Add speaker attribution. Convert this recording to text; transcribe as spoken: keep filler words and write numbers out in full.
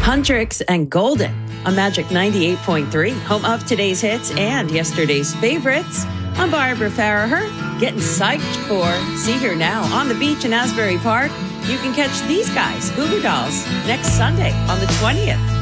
Speaker 1: Huntrix and Golden on Magic ninety-eight point three, home of today's hits and yesterday's favorites. I'm Barbara Farraher, getting psyched for See Here Now on the beach in Asbury Park. You can catch these guys, Goo Goo Dolls, next Sunday on the twentieth.